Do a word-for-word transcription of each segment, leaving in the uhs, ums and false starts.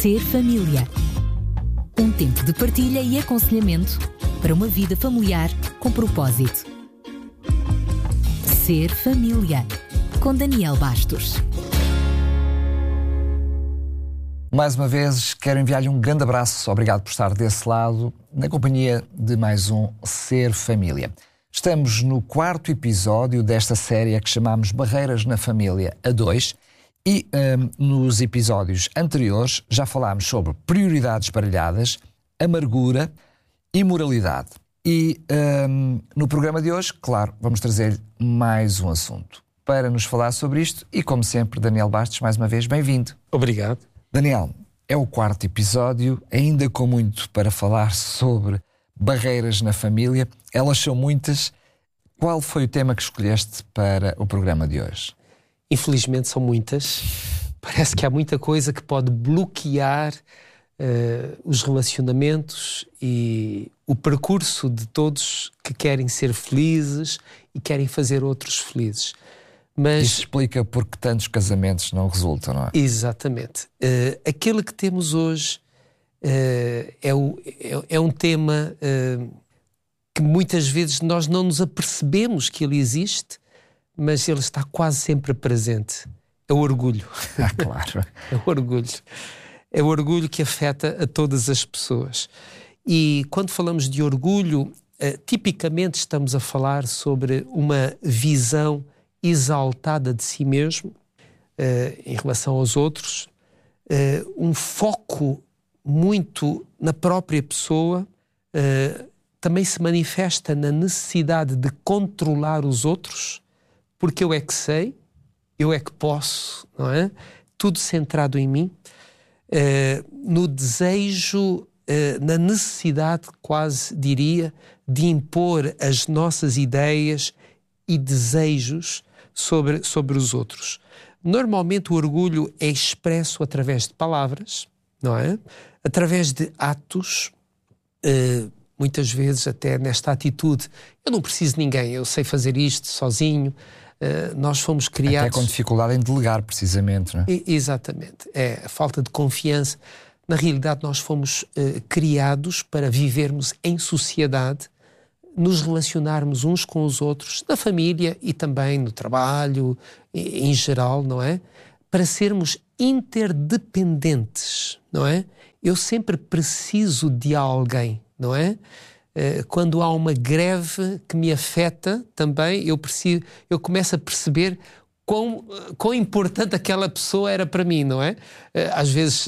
Ser família. Um tempo de partilha e aconselhamento para uma vida familiar com propósito. Ser família. Com Daniel Bastos. Mais uma vez, quero enviar-lhe um grande abraço. Obrigado por estar desse lado, na companhia de mais um Ser Família. Estamos no quarto episódio desta série que chamamos Barreiras na Família a dois e um, nos episódios anteriores já falámos sobre prioridades baralhadas, amargura e moralidade. E um, no programa de hoje, claro, vamos trazer mais um assunto para nos falar sobre isto e, como sempre, Daniel Bastos, mais uma vez, bem-vindo. Obrigado. Daniel, é o quarto episódio, ainda com muito para falar sobre barreiras na família. Elas são muitas. Qual foi o tema que escolheste para o programa de hoje? Infelizmente são muitas. Parece que há muita coisa que pode bloquear uh, os relacionamentos e o percurso de todos que querem ser felizes e querem fazer outros felizes. Mas isso explica porque tantos casamentos não resultam, não é? Exatamente. Uh, aquele que temos hoje uh, é, o, é, é um tema uh, que muitas vezes nós não nos apercebemos que ele existe, mas ele está quase sempre presente. É o orgulho. Ah, claro. É o orgulho. É o orgulho que afeta a todas as pessoas. E quando falamos de orgulho, uh, tipicamente estamos a falar sobre uma visão exaltada de si mesmo, uh, em relação aos outros, uh, um foco muito na própria pessoa, uh, também se manifesta na necessidade de controlar os outros, porque eu é que sei, eu é que posso, não é? Tudo centrado em mim, uh, no desejo, uh, na necessidade, quase diria, de impor as nossas ideias e desejos sobre, sobre os outros. Normalmente o orgulho é expresso através de palavras, não é? Através de atos, uh, muitas vezes até nesta atitude, eu não preciso de ninguém, eu sei fazer isto sozinho. Uh, nós fomos criados... Até com dificuldade em delegar, precisamente, não é? E, exatamente. É a falta de confiança. Na realidade, nós fomos uh, criados para vivermos em sociedade, nos relacionarmos uns com os outros, na família e também no trabalho, em geral, não é? Para sermos interdependentes, não é? Eu sempre preciso de alguém, não é? Quando há uma greve que me afeta também, eu, preciso, eu começo a perceber quão, quão importante aquela pessoa era para mim, não é? Às vezes,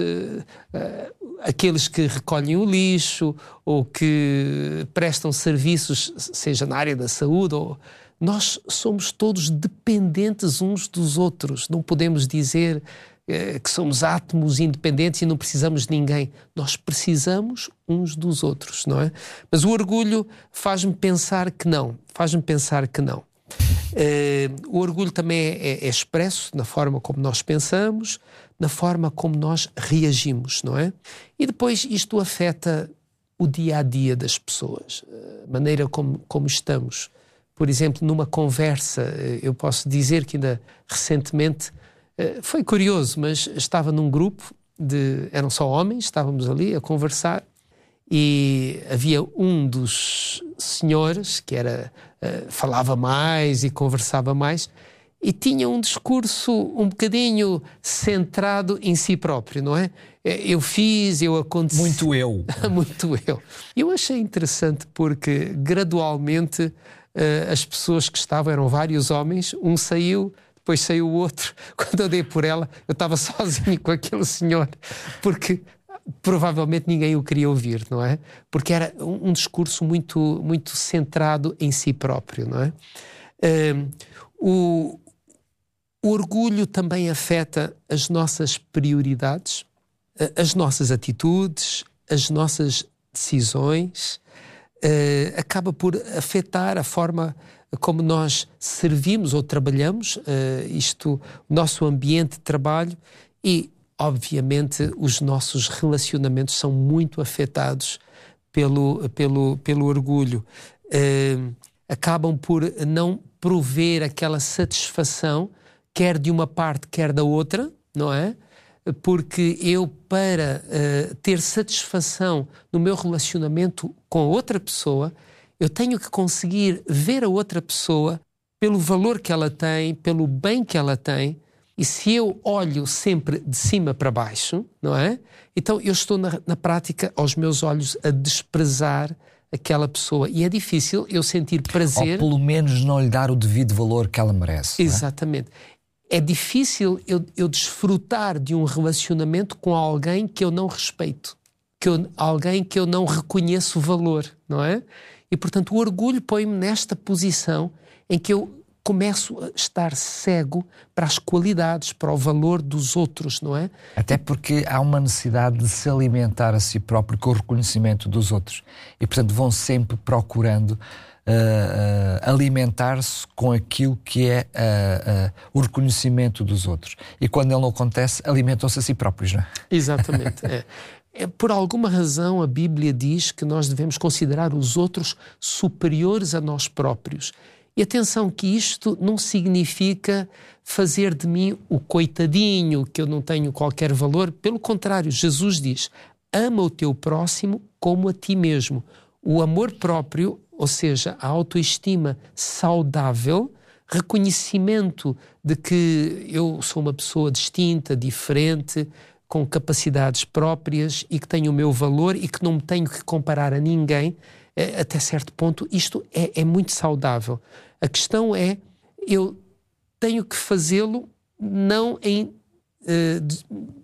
aqueles que recolhem o lixo ou que prestam serviços, seja na área da saúde, ou... nós somos todos dependentes uns dos outros. Não podemos dizer eh, que somos átomos independentes e não precisamos de ninguém. Nós precisamos uns dos outros, não é? Mas o orgulho faz-me pensar que não. Faz-me pensar que não. Eh, o orgulho também é, é expresso na forma como nós pensamos, na forma como nós reagimos, não é? E depois isto afeta o dia-a-dia das pessoas, a maneira como, como estamos. Por exemplo, numa conversa, eu posso dizer que ainda recentemente, foi curioso, mas estava num grupo, de, eram só homens, estávamos ali a conversar e havia um dos senhores que era, falava mais e conversava mais e tinha um discurso um bocadinho centrado em si próprio, não é? Eu fiz, eu aconteci... Muito eu. Muito eu. Eu achei interessante porque gradualmente uh, as pessoas que estavam, eram vários homens, um saiu, depois saiu o outro. Quando eu dei por ela, eu estava sozinho com aquele senhor, porque provavelmente ninguém o queria ouvir, não é? Porque era um, um discurso muito, muito centrado em si próprio, não é? Uh, o, o orgulho também afeta as nossas prioridades, as nossas atitudes, as nossas decisões, uh, acaba por afetar a forma como nós servimos ou trabalhamos, uh, isto, o nosso ambiente de trabalho e, obviamente, os nossos relacionamentos são muito afetados pelo, pelo, pelo orgulho. Uh, acabam por não prover aquela satisfação, quer de uma parte, quer da outra, não é? porque eu, para uh, ter satisfação no meu relacionamento com outra pessoa, eu tenho que conseguir ver a outra pessoa pelo valor que ela tem, pelo bem que ela tem. E se eu olho sempre de cima para baixo, não é? Então eu estou na, na prática, aos meus olhos, a desprezar aquela pessoa. E é difícil eu sentir prazer... Ou pelo menos não lhe dar o devido valor que ela merece. Exatamente. É, é difícil eu, eu desfrutar de um relacionamento com alguém que eu não respeito, que eu, alguém que eu não reconheço valor, não é? E, portanto, o orgulho põe-me nesta posição em que eu começo a estar cego para as qualidades, para o valor dos outros, não é? Até porque há uma necessidade de se alimentar a si próprio com o reconhecimento dos outros. E, portanto, vão sempre procurando uh, uh, alimentar-se com aquilo que é uh, uh, o reconhecimento dos outros. E quando ele não acontece, alimentam-se a si próprios, não é? Exatamente, é. É, por alguma razão, a Bíblia diz que nós devemos considerar os outros superiores a nós próprios. E atenção que isto não significa fazer de mim o coitadinho, que eu não tenho qualquer valor. Pelo contrário, Jesus diz, ama o teu próximo como a ti mesmo. O amor próprio, ou seja, a autoestima saudável, reconhecimento de que eu sou uma pessoa distinta, diferente, com capacidades próprias e que tenho o meu valor e que não me tenho que comparar a ninguém, até certo ponto, isto é, é muito saudável. A questão é, eu tenho que fazê-lo não em eh, de,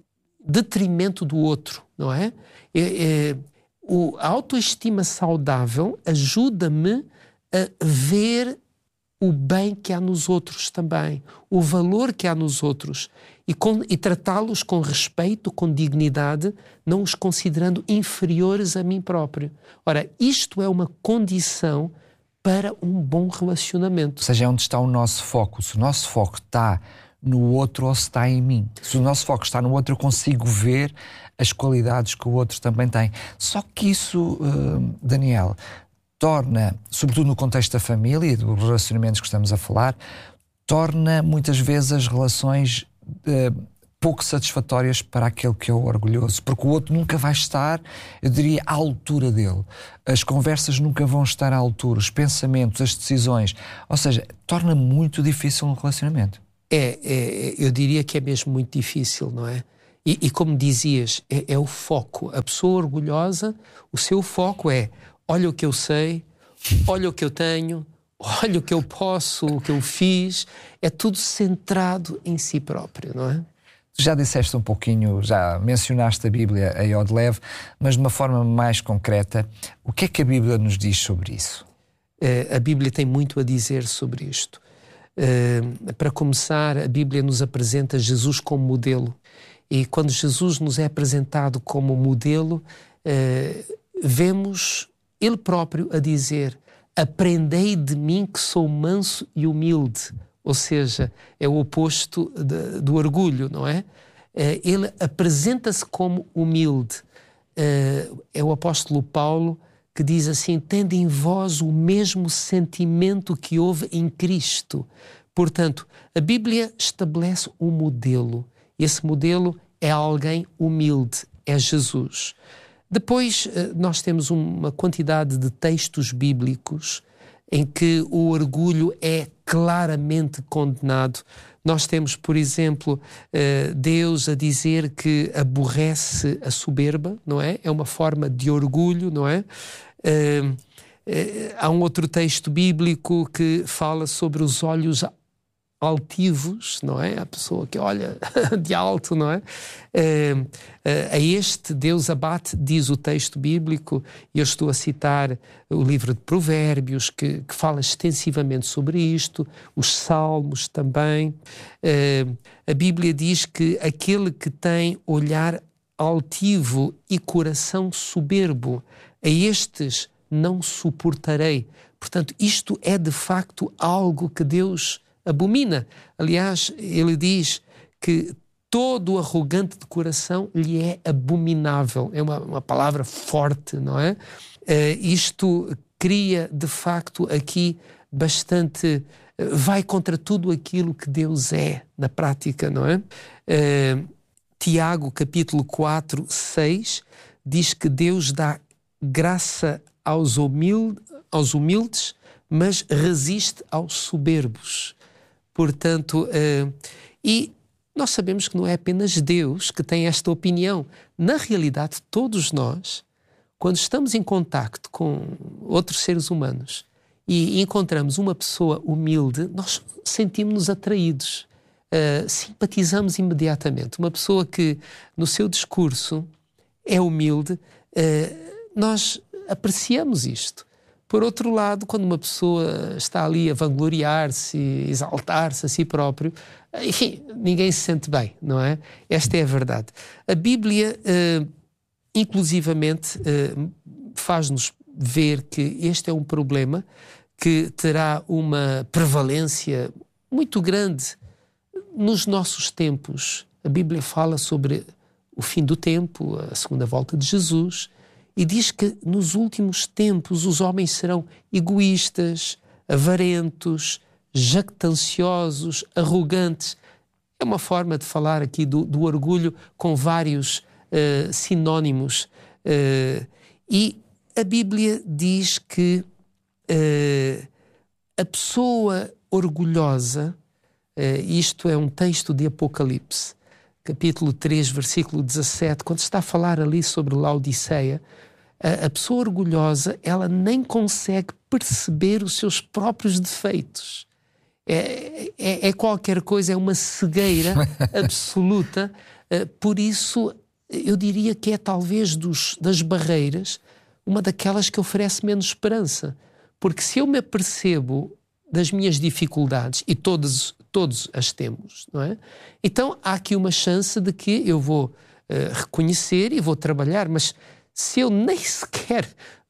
detrimento do outro, não é? é, é o, a autoestima saudável ajuda-me a ver o bem que há nos outros também, o valor que há nos outros e, com, e tratá-los com respeito, com dignidade, não os considerando inferiores a mim próprio. Ora, isto é uma condição para um bom relacionamento. Ou seja, é onde está o nosso foco. Se o nosso foco está no outro ou se está em mim. Se o nosso foco está no outro, eu consigo ver as qualidades que o outro também tem. Só que isso, uh, Daniel, torna, sobretudo no contexto da família e dos relacionamentos que estamos a falar, torna muitas vezes as relações uh, pouco satisfatórias para aquele que é o orgulhoso, porque o outro nunca vai estar, eu diria, à altura dele. As conversas nunca vão estar à altura, os pensamentos, as decisões. Ou seja, torna muito difícil um relacionamento. É, é, eu diria que é mesmo muito difícil, não é? E, e como dizias, é, é o foco. A pessoa orgulhosa, o seu foco é, olha o que eu sei, olha o que eu tenho, olha o que eu posso, o que eu fiz. É tudo centrado em si próprio, não é? Tu já disseste um pouquinho, já mencionaste a Bíblia aí ao de leve, mas de uma forma mais concreta, o que é que a Bíblia nos diz sobre isso? Uh, a Bíblia tem muito a dizer sobre isto. Uh, para começar, a Bíblia nos apresenta Jesus como modelo. E quando Jesus nos é apresentado como modelo, uh, vemos Ele próprio a dizer, aprendei de mim que sou manso e humilde. Ou seja, é o oposto de, do orgulho, não é? Uh, ele apresenta-se como humilde. Uh, é o apóstolo Paulo que diz assim, tende em vós o mesmo sentimento que houve em Cristo. Portanto, a Bíblia estabelece um modelo. Esse modelo é alguém humilde, é Jesus. Depois, nós temos uma quantidade de textos bíblicos em que o orgulho é claramente condenado. Nós temos, por exemplo, Deus a dizer que aborrece a soberba, não é? É uma forma de orgulho, não é? Há um outro texto bíblico que fala sobre os olhos altivos, não é? A pessoa que olha de alto, não é? A este Deus abate, diz o texto bíblico, e eu estou a citar o livro de Provérbios, que, que fala extensivamente sobre isto, os Salmos também. A Bíblia diz que aquele que tem olhar altivo e coração soberbo, a estes não suportarei. Portanto, isto é de facto algo que Deus abomina. Aliás, ele diz que todo arrogante de coração lhe é abominável. É uma, uma palavra forte, não é? Uh, isto cria, de facto, aqui bastante... Uh, vai contra tudo aquilo que Deus é, na prática, não é? Uh, Tiago, capítulo quatro, seis, diz que Deus dá graça aos, humilde, aos humildes, mas resiste aos soberbos. Portanto, uh, e nós sabemos que não é apenas Deus que tem esta opinião. Na realidade, todos nós, quando estamos em contacto com outros seres humanos e encontramos uma pessoa humilde, nós sentimos-nos atraídos, uh, simpatizamos imediatamente. Uma pessoa que no seu discurso é humilde, uh, nós apreciamos isto. Por outro lado, quando uma pessoa está ali a vangloriar-se, exaltar-se a si próprio, enfim, ninguém se sente bem, não é? Esta é a verdade. A Bíblia, uh, inclusivamente, uh, faz-nos ver que este é um problema que terá uma prevalência muito grande nos nossos tempos. A Bíblia fala sobre o fim do tempo, a segunda volta de Jesus, e diz que nos últimos tempos os homens serão egoístas, avarentos, jactanciosos, arrogantes. É uma forma de falar aqui do, do orgulho com vários uh, sinónimos. Uh, e a Bíblia diz que uh, a pessoa orgulhosa, uh, isto é um texto de Apocalipse, capítulo três, versículo dezassete, quando está a falar ali sobre Laodiceia, a, a pessoa orgulhosa, ela nem consegue perceber os seus próprios defeitos. É, é, é qualquer coisa, é uma cegueira absoluta. Uh, por isso, eu diria que é talvez dos, das barreiras uma daquelas que oferece menos esperança. Porque se eu me apercebo das minhas dificuldades, e todos, todos as temos, não é? Então há aqui uma chance de que eu vou uh, reconhecer e vou trabalhar, mas se eu nem sequer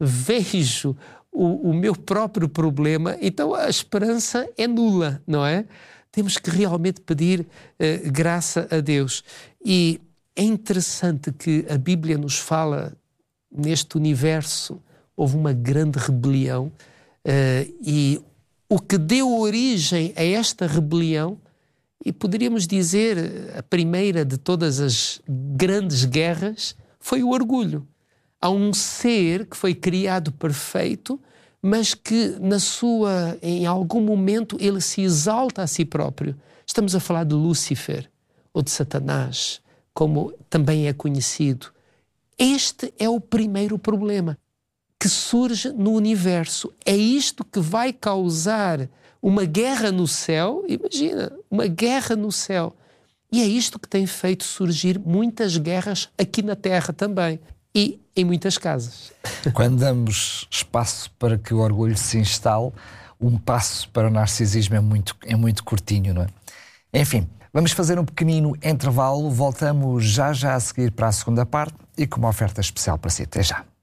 vejo o, o meu próprio problema, então a esperança é nula, não é? Temos que realmente pedir uh, graça a Deus. E é interessante que a Bíblia nos fala, neste universo houve uma grande rebelião, uh, e o que deu origem a esta rebelião, e poderíamos dizer a primeira de todas as grandes guerras, foi o orgulho. Há um ser que foi criado perfeito, mas que na sua, em algum momento ele se exalta a si próprio. Estamos a falar de Lúcifer, ou de Satanás, como também é conhecido. Este é o primeiro problema que surge no universo. É isto que vai causar uma guerra no céu. Imagina, uma guerra no céu. E é isto que tem feito surgir muitas guerras aqui na Terra também. E em muitas casas. Quando damos espaço para que o orgulho se instale, um passo para o narcisismo é muito, é muito curtinho, não é? Enfim, vamos fazer um pequenino intervalo. Voltamos já já a seguir para a segunda parte e com uma oferta especial para si. Até já.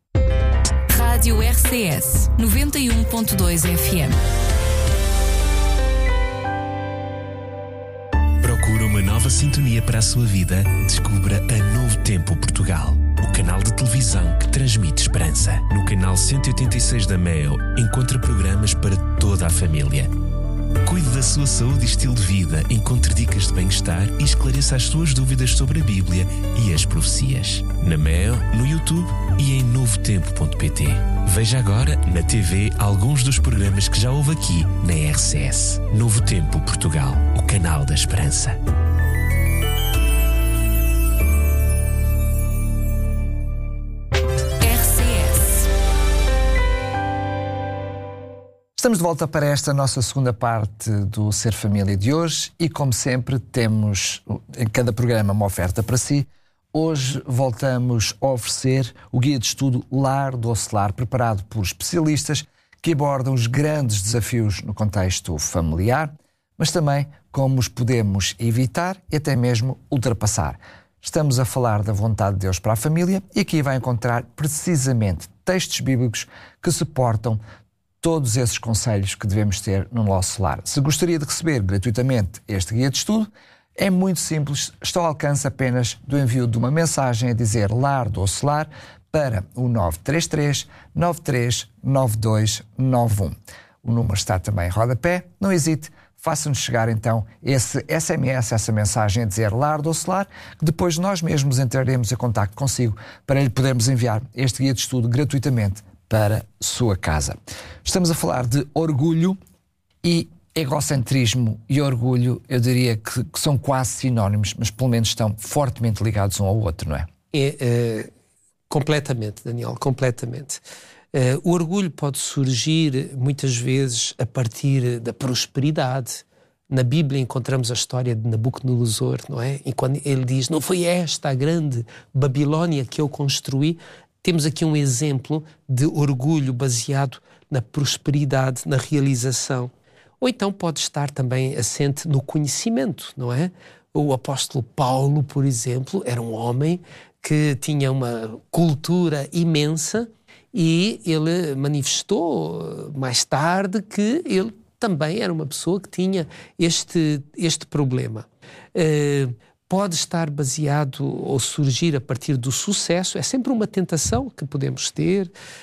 Rádio R C S noventa e um ponto dois F M. Procura uma nova sintonia para a sua vida? Descubra a Novo Tempo Portugal, o canal de televisão que transmite esperança. No canal cento e oitenta e seis da Meo, encontra programas para toda a família. Cuide da sua saúde e estilo de vida, encontre dicas de bem-estar e esclareça as suas dúvidas sobre a Bíblia e as profecias. Na Meo, no YouTube e em novo tempo ponto pt. Veja agora na T V alguns dos programas que já houve aqui na R C S. Novo Tempo Portugal, o canal da esperança. Estamos de volta para esta nossa segunda parte do Ser Família de hoje e, como sempre, temos em cada programa uma oferta para si. Hoje voltamos a oferecer o guia de estudo Lar Doce Lar, preparado por especialistas que abordam os grandes desafios no contexto familiar, mas também como os podemos evitar e até mesmo ultrapassar. Estamos a falar da vontade de Deus para a família e aqui vai encontrar precisamente textos bíblicos que suportam todos esses conselhos que devemos ter no nosso lar. Se gostaria de receber gratuitamente este guia de estudo, é muito simples, está ao alcance apenas do envio de uma mensagem a dizer Lar Doce Lar para o nove três três, nove três nove dois nove um. O número está também em rodapé, não hesite, faça-nos chegar então esse S M S, essa mensagem a dizer lar doce lar, que depois nós mesmos entraremos em contacto consigo para lhe podermos enviar este guia de estudo gratuitamente para a sua casa. Estamos a falar de orgulho e egocentrismo e orgulho, eu diria que, que são quase sinónimos, mas pelo menos estão fortemente ligados um ao outro, não é? É, é completamente, Daniel, completamente. Uh, o orgulho pode surgir muitas vezes a partir da prosperidade. Na Bíblia encontramos a história de Nabucodonosor, não é? E quando ele diz, não foi esta a grande Babilónia que eu construí, temos aqui um exemplo de orgulho baseado na prosperidade, na realização. Ou então pode estar também assente no conhecimento, não é? O apóstolo Paulo, por exemplo, era um homem que tinha uma cultura imensa, e ele manifestou mais tarde que ele também era uma pessoa que tinha este, este problema. Uh, pode estar baseado ou surgir a partir do sucesso, é sempre uma tentação que podemos ter,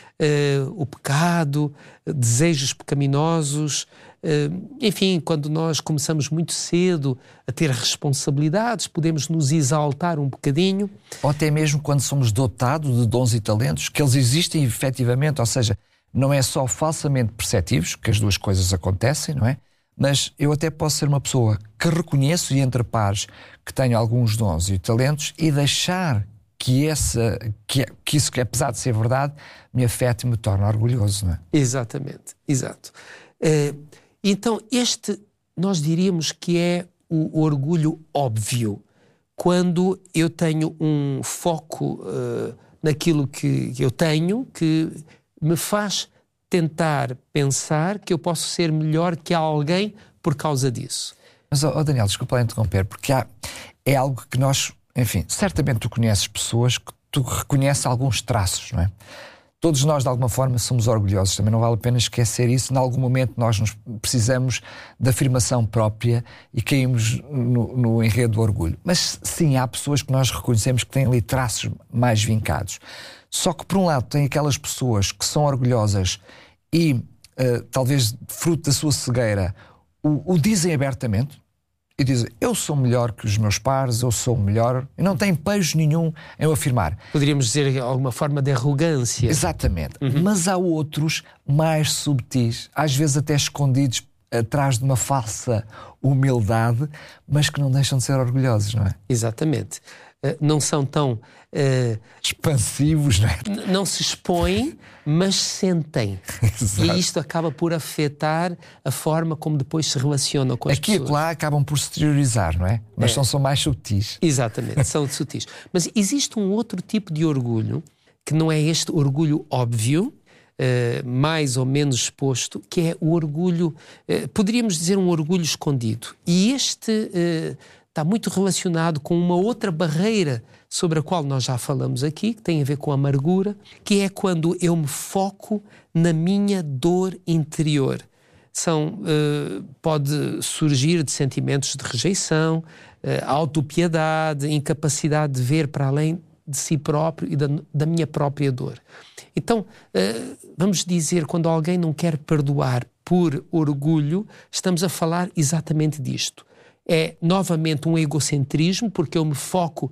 uh, o pecado, desejos pecaminosos, uh, enfim, quando nós começamos muito cedo a ter responsabilidades, podemos nos exaltar um bocadinho. Ou até mesmo quando somos dotados de dons e talentos, que eles existem efetivamente, ou seja, não é só falsamente perceptivos, que as duas coisas acontecem, não é? Mas eu até posso ser uma pessoa que reconheço e entre pares que tenho alguns dons e talentos e deixar que, essa, que, que isso que apesar de ser verdade, me afete e me torne orgulhoso, não é? Exatamente, exato. Uh, então este, nós diríamos que é o orgulho óbvio, quando eu tenho um foco uh, naquilo que eu tenho, que me faz tentar pensar que eu posso ser melhor que alguém por causa disso. Mas, oh Daniel, desculpa lá interromper, porque há, é algo que nós, enfim, certamente tu conheces pessoas que tu reconheces alguns traços, não é? Todos nós, de alguma forma, somos orgulhosos. Também não vale a pena esquecer isso. Em algum momento nós nos precisamos de afirmação própria e caímos no, no enredo do orgulho. Mas sim, há pessoas que nós reconhecemos que têm ali traços mais vincados. Só que, por um lado, tem aquelas pessoas que são orgulhosas e, uh, talvez fruto da sua cegueira, o, o dizem abertamente e dizem, eu sou melhor que os meus pares, eu sou melhor, e não têm pejo nenhum em o afirmar. Poderíamos dizer alguma forma de arrogância. Exatamente. Uhum. Mas há outros mais subtis, às vezes até escondidos atrás de uma falsa humildade, mas que não deixam de ser orgulhosos, não é? Exatamente. Uh, não são tão... Uh, expansivos, não é? N- não se expõem, mas sentem. Exato. E isto acaba por afetar a forma como depois se relacionam com as Aqui pessoas. Aqui e lá acabam por se exteriorizar, não é? Mas é. são, são mais sutis. Exatamente, são sutis. Mas existe um outro tipo de orgulho, que não é este orgulho óbvio, uh, mais ou menos exposto, que é o orgulho, uh, poderíamos dizer um orgulho escondido. E este uh, está muito relacionado com uma outra barreira sobre a qual nós já falamos aqui, que tem a ver com a amargura, que é quando eu me foco na minha dor interior. São, uh, pode surgir de sentimentos de rejeição, uh, autopiedade, incapacidade de ver para além de si próprio e da, da minha própria dor. Então, uh, vamos dizer, quando alguém não quer perdoar por orgulho, estamos a falar exatamente disto. É, novamente, um egocentrismo, porque eu me foco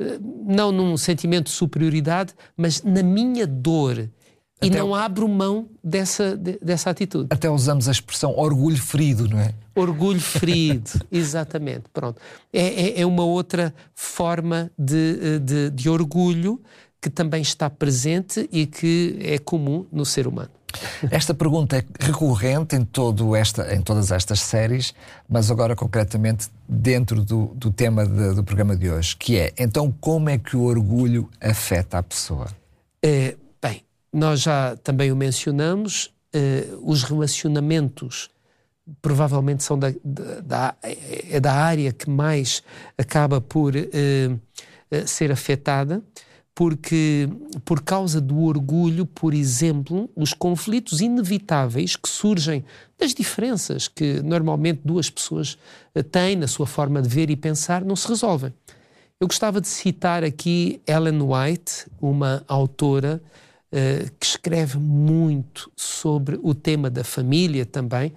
não num sentimento de superioridade, mas na minha dor. Até e não o... abro mão dessa, de, dessa atitude. Até usamos a expressão orgulho ferido, não é? Orgulho ferido, exatamente. Pronto. É, é, é uma outra forma de, de, de orgulho que também está presente e que é comum no ser humano. Esta pergunta é recorrente em, todo esta, em todas estas séries, mas agora concretamente dentro do, do tema de, do programa de hoje, que é, então, como é que o orgulho afeta a pessoa? É, bem, nós já também o mencionamos, é, os relacionamentos provavelmente são da, da, é da área que mais acaba por é, é, ser afetada, porque, por causa do orgulho, por exemplo, os conflitos inevitáveis que surgem das diferenças que normalmente duas pessoas têm na sua forma de ver e pensar não se resolvem. Eu gostava de citar aqui Ellen White, uma autora uh, que escreve muito sobre o tema da família também,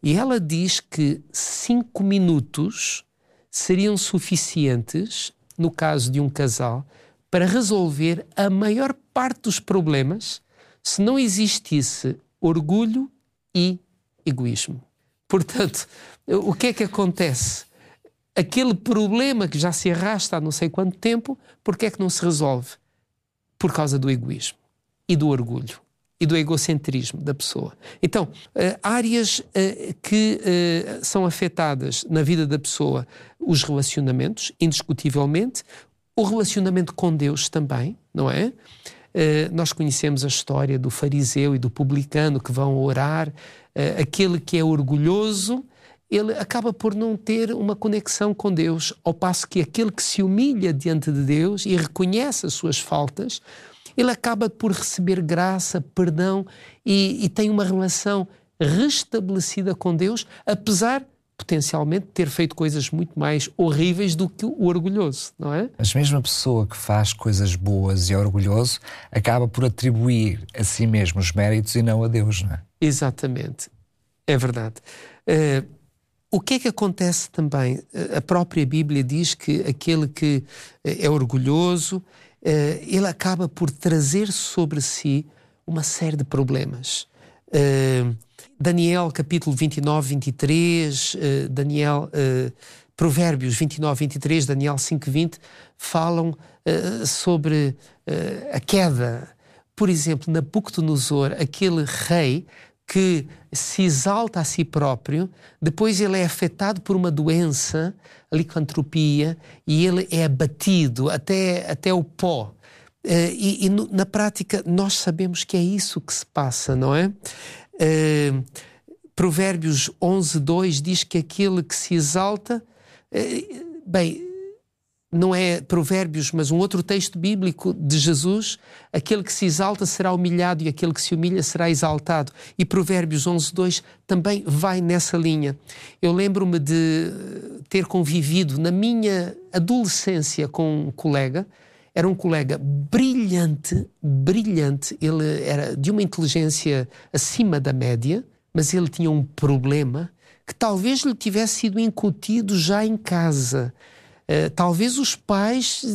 E ela diz que cinco minutos seriam suficientes, no caso de um casal, para resolver a maior parte dos problemas se não existisse orgulho e egoísmo. Portanto, o que é que acontece? Aquele problema que já se arrasta há não sei quanto tempo, porque é que não se resolve? Por causa do egoísmo e do orgulho e do egocentrismo da pessoa. Então, uh, áreas uh, que uh, são afetadas na vida da pessoa, os relacionamentos, indiscutivelmente, o relacionamento com Deus também, não é? Uh, nós conhecemos a história do fariseu e do publicano que vão orar. Uh, aquele que é orgulhoso, ele acaba por não ter uma conexão com Deus, ao passo que aquele que se humilha diante de Deus e reconhece as suas faltas, ele acaba por receber graça, perdão e, e tem uma relação restabelecida com Deus, apesar, potencialmente, de ter feito coisas muito mais horríveis do que o orgulhoso, não é? Mas mesmo a pessoa que faz coisas boas e é orgulhoso acaba por atribuir a si mesmo os méritos e não a Deus, não é? Exatamente. É verdade. Uh, o que é que acontece também? A própria Bíblia diz que aquele que é orgulhoso, Uh, ele acaba por trazer sobre si uma série de problemas. Uh, Daniel, capítulo vinte e nove, vinte e três, uh, Daniel, uh, Provérbios vinte e nove, vinte e três, Daniel cinco, vinte, falam uh, sobre uh, a queda. Por exemplo, Nabucodonosor, aquele rei que se exalta a si próprio, depois ele é afetado por uma doença, a licantropia, e ele é abatido até, até o pó. Uh, e e no, na prática nós sabemos que é isso que se passa, não é? Uh, Provérbios onze, dois diz que aquele que se exalta, uh, bem, não é Provérbios, mas um outro texto bíblico de Jesus, aquele que se exalta será humilhado e aquele que se humilha será exaltado. E Provérbios onze, dois também vai nessa linha. Eu lembro-me de ter convivido na minha adolescência com um colega, era um colega brilhante, brilhante, ele era de uma inteligência acima da média, mas ele tinha um problema que talvez lhe tivesse sido incutido já em casa. Uh, talvez os pais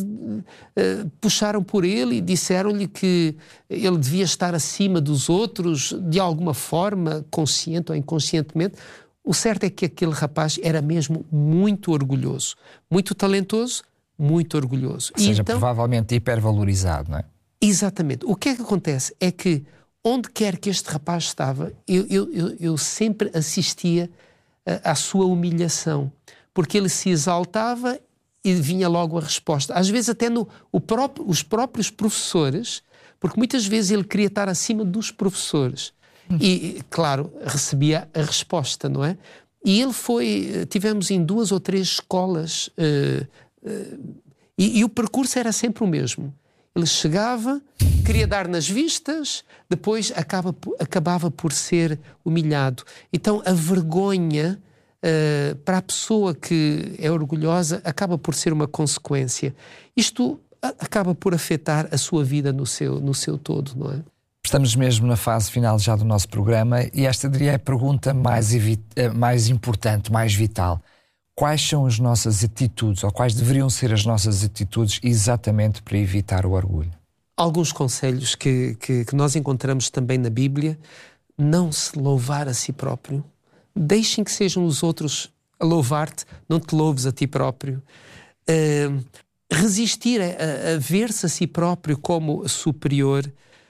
uh, puxaram por ele e disseram-lhe que ele devia estar acima dos outros de alguma forma, consciente ou inconscientemente. O certo é que aquele rapaz era mesmo muito orgulhoso, muito talentoso, muito orgulhoso. Ou seja, então, provavelmente hipervalorizado, não é? Exatamente. O que é que acontece é que onde quer que este rapaz estava, eu, eu, eu, eu sempre assistia à sua humilhação, porque ele se exaltava e vinha logo a resposta. Às vezes até no, o próprio, os próprios professores, porque muitas vezes ele queria estar acima dos professores. E, claro, recebia a resposta, não é? E ele foi... Tivemos em duas ou três escolas uh, uh, e, e o percurso era sempre o mesmo. Ele chegava, queria dar nas vistas, depois acaba, acabava por ser humilhado. Então a vergonha... Uh, para a pessoa que é orgulhosa acaba por ser uma consequência. Isto a, acaba por afetar a sua vida no seu, no seu todo, não é? Estamos mesmo na fase final já do nosso programa e esta diria é a pergunta mais, mais importante, mais vital. Quais são as nossas atitudes, ou quais deveriam ser as nossas atitudes exatamente para evitar o orgulho? Alguns conselhos que, que, que nós encontramos também na Bíblia: não se louvar a si próprio. Deixem que sejam os outros a louvar-te, não te louves a ti próprio. Uh, resistir a, a ver-se a si próprio como superior.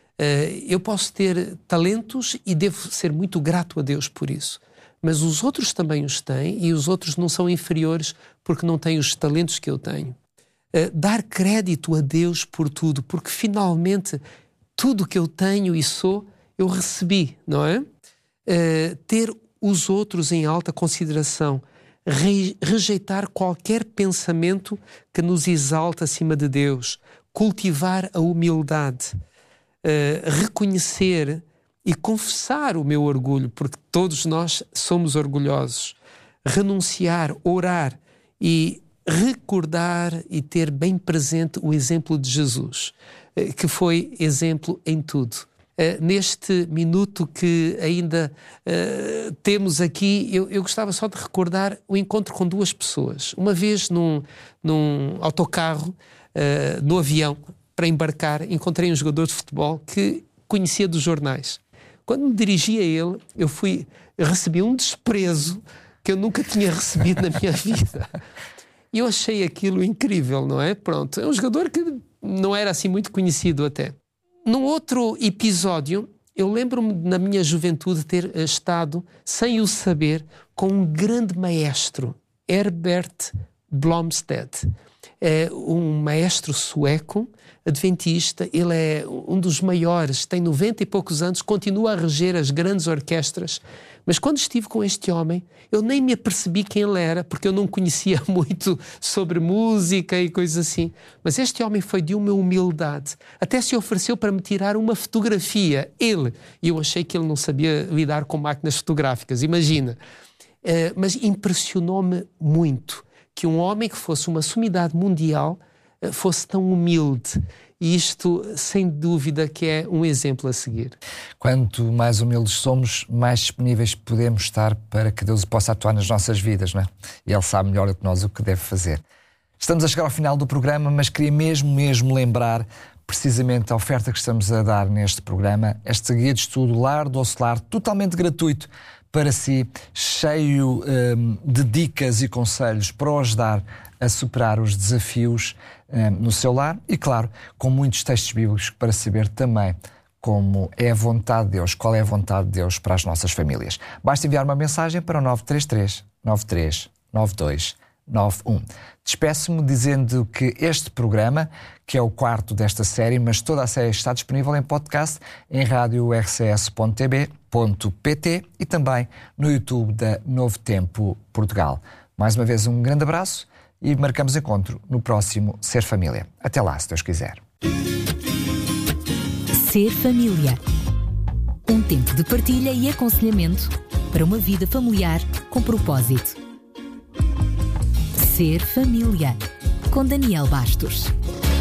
Uh, eu posso ter talentos e devo ser muito grato a Deus por isso. Mas os outros também os têm e os outros não são inferiores porque não têm os talentos que eu tenho. Uh, dar crédito a Deus por tudo, porque finalmente tudo que eu tenho e sou, eu recebi, não é? Uh, ter os outros em alta consideração, re- rejeitar qualquer pensamento que nos exalta acima de Deus, cultivar a humildade, uh, reconhecer e confessar o meu orgulho, porque todos nós somos orgulhosos, renunciar, orar e recordar e ter bem presente o exemplo de Jesus, uh, que foi exemplo em tudo. Uh, neste minuto que ainda uh, temos aqui, eu, eu gostava só de recordar o encontro com duas pessoas. Uma vez num, num autocarro, uh, no avião, para embarcar, encontrei um jogador de futebol que conhecia dos jornais. Quando me dirigi a ele, eu fui, recebi um desprezo que eu nunca tinha recebido na minha vida. E eu achei aquilo incrível, não é? Pronto, é um jogador que não era assim muito conhecido até. Num outro episódio, eu lembro-me na minha juventude ter estado, sem o saber, com um grande maestro, Herbert Blomstedt. É um maestro sueco, adventista, ele é um dos maiores, tem noventa e poucos anos, continua a reger as grandes orquestras. Mas quando estive com este homem, eu nem me apercebi quem ele era, porque eu não conhecia muito sobre música e coisas assim. Mas este homem foi de uma humildade. Até se ofereceu para me tirar uma fotografia, ele. E eu achei que ele não sabia lidar com máquinas fotográficas, imagina. Uh, mas impressionou-me muito que um homem que fosse uma sumidade mundial uh, fosse tão humilde. E isto, sem dúvida, que é um exemplo a seguir. Quanto mais humildes somos, mais disponíveis podemos estar para que Deus possa atuar nas nossas vidas, não é? E Ele sabe melhor do que nós o que deve fazer. Estamos a chegar ao final do programa, mas queria mesmo, mesmo lembrar precisamente a oferta que estamos a dar neste programa, esta guia de estudo Lar do Lar, totalmente gratuito para si, cheio um, de dicas e conselhos para o ajudar a superar os desafios um, no seu lar e, claro, com muitos textos bíblicos para saber também como é a vontade de Deus, qual é a vontade de Deus para as nossas famílias. Basta enviar uma mensagem para o nove três três, nove três nove dois nove um. Despeço-me dizendo que este programa, que é o quarto desta série, mas toda a série está disponível em podcast em rádio r c s ponto t b ponto p t e também no YouTube da Novo Tempo Portugal. Mais uma vez um grande abraço e marcamos encontro no próximo Ser Família. Até lá, se Deus quiser. Ser Família. Um tempo de partilha e aconselhamento para uma vida familiar com propósito. Ser Família, com Daniel Bastos.